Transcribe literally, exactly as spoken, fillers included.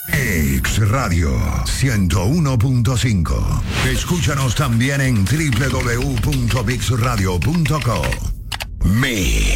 X Radio ciento uno punto cinco. Escúchanos también en doble u doble u doble u punto mix radio punto co. Mix.